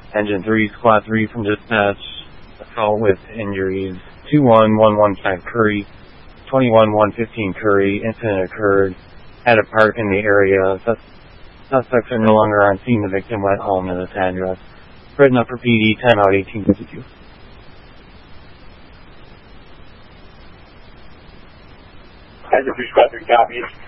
Engine 3, Squad 3 from dispatch. Assault with injuries. 21115 Curry. 21115 Curry. Incident occurred at a park in the area. Suspects are no longer on scene. The victim went home at this address. Written up for PD, timeout 1852. Engine 3, Squad 3 copies.